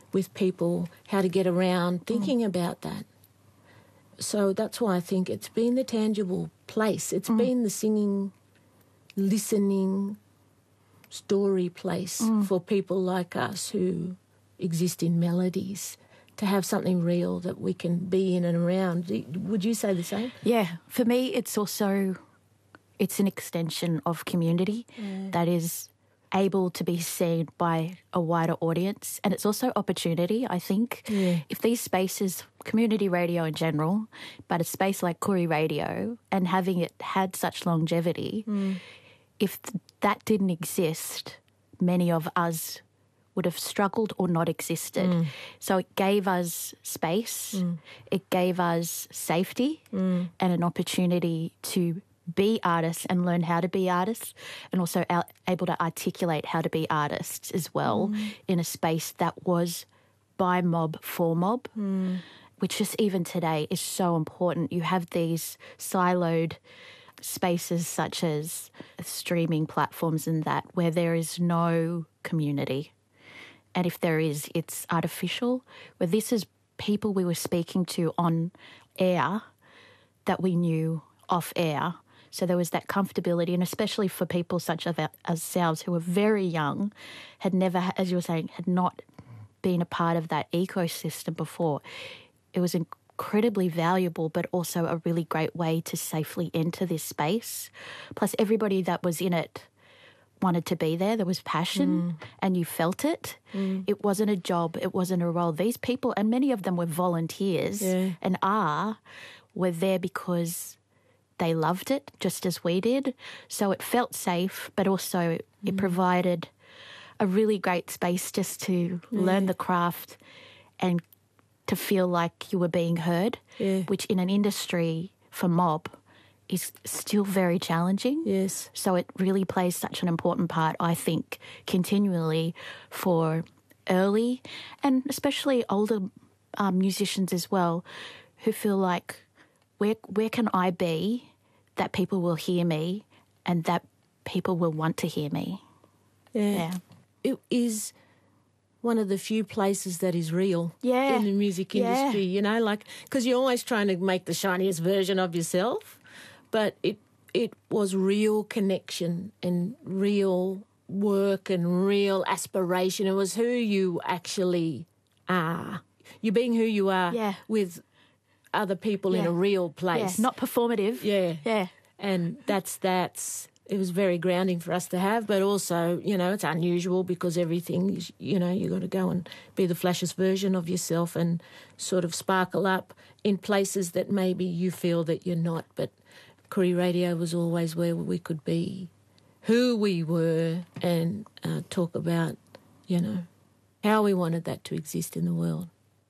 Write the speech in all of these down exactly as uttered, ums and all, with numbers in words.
with people how to get around thinking mm. about that. So that's why I think it's been the tangible place. It's mm. been the singing, listening, story place mm. for people like us who exist in melodies, to have something real that we can be in and around. Would you say the same? Yeah. For me, it's also, it's an extension of community yeah. that is able to be seen by a wider audience. And it's also opportunity, I think. Yeah. If these spaces, community radio in general, but a space like Koori Radio, and having it had such longevity, mm. if th- that didn't exist, many of us would have struggled or not existed. Mm. So it gave us space, mm. it gave us safety mm. and an opportunity to be artists and learn how to be artists, and also out, able to articulate how to be artists as well mm. in a space that was by mob, for mob, mm. which just even today is so important. You have these siloed spaces such as streaming platforms and that where there is no community. And if there is, it's artificial, where this is people we were speaking to on air that we knew off air. So there was that comfortability, and especially for people such as ourselves who were very young, had never, as you were saying, had not been a part of that ecosystem before. It was incredibly valuable, but also a really great way to safely enter this space. Plus, everybody that was in it wanted to be there. There was passion mm. and you felt it. Mm. It wasn't a job. It wasn't a role. These people, and many of them were volunteers yeah. and are, were there because they loved it just as we did. So it felt safe, but also mm. it provided a really great space just to yeah. learn the craft and to feel like you were being heard, yeah. which in an industry for mob is still very challenging. Yes. So it really plays such an important part, I think, continually for early and especially older um, musicians as well, who feel like, where where can I be that people will hear me and that people will want to hear me? Yeah. yeah. It is one of the few places that is real yeah. in the music industry, yeah. you know, like, because you're always trying to make the shiniest version of yourself, but it it was real connection and real work and real aspiration. It was who you actually are. You're being who you are yeah. with other people yeah. in a real place. Yeah. Not performative. Yeah. Yeah. And that's, that's, it was very grounding for us to have, but also, you know, it's unusual because everything, is, you know, you got to go and be the flashiest version of yourself and sort of sparkle up in places that maybe you feel that you're not. But Koori Radio was always where we could be who we were and uh, talk about, you know, how we wanted that to exist in the world.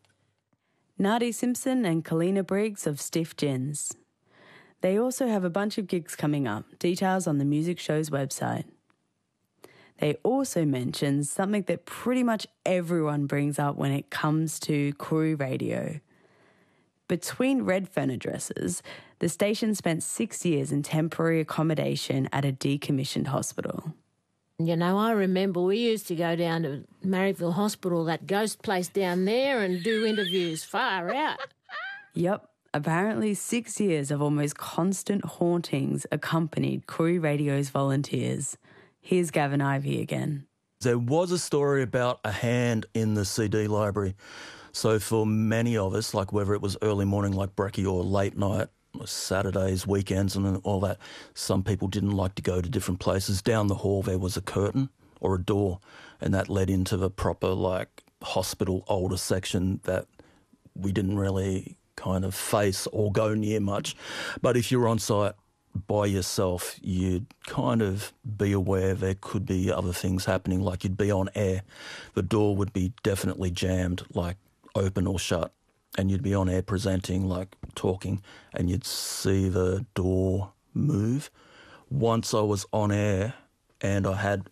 Nadi Simpson and Kalina Briggs of Stiff Gins. They also have a bunch of gigs coming up, details on the music show's website. They also mention something that pretty much everyone brings up when it comes to Koori Radio. Between Redfern addresses, the station spent six years in temporary accommodation at a decommissioned hospital. You know, I remember we used to go down to Marrickville Hospital, that ghost place down there, and do interviews far out. Yep. Apparently six years of almost constant hauntings accompanied Koori Radio's volunteers. Here's Gavin Ivey again. There was a story about a hand in the C D library. So for many of us, like whether it was early morning like brekkie or late night, or Saturdays, weekends and all that, some people didn't like to go to different places. Down the hall there was a curtain or a door, and that led into the proper like hospital older section that we didn't really kind of face or go near much. But if you're on site by yourself, you'd kind of be aware there could be other things happening, like you'd be on air. The door would be definitely jammed, like open or shut, and you'd be on air presenting, like talking, and you'd see the door move. Once I was on air and I had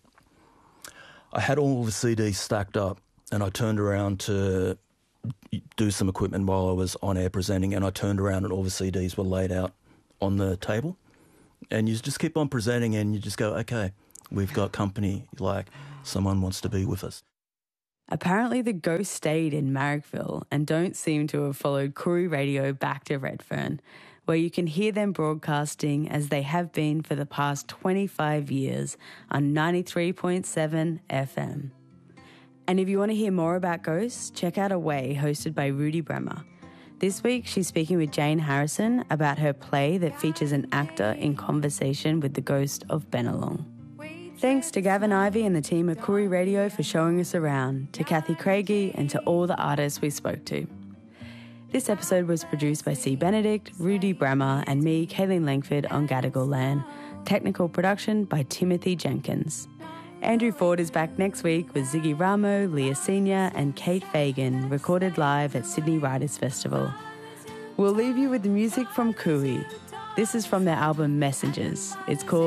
I had all the C Ds stacked up, and I turned around to do some equipment while I was on air presenting, and I turned around and all the C Ds were laid out on the table. And you just keep on presenting and you just go, okay, we've got company, like someone wants to be with us. Apparently the ghosts stayed in Marrickville and don't seem to have followed Koori Radio back to Redfern, where you can hear them broadcasting as they have been for the past twenty-five years on ninety-three point seven F M. And if you want to hear more about ghosts, check out Away, hosted by Rudy Bremer. This week, she's speaking with Jane Harrison about her play that features an actor in conversation with the ghost of Bennelong. Thanks to Gavin Ivey and the team at Koori Radio for showing us around, to Kathy Craigie and to all the artists we spoke to. This episode was produced by C. Benedict, Rudy Bremer and me, Kayleen Langford, on Gadigal land. Technical production by Timothy Jenkins. Andrew Ford is back next week with Ziggy Ramo, Leah Senior and Kate Fagan, recorded live at Sydney Writers' Festival. We'll leave you with the music from Kui. This is from their album Messengers. It's called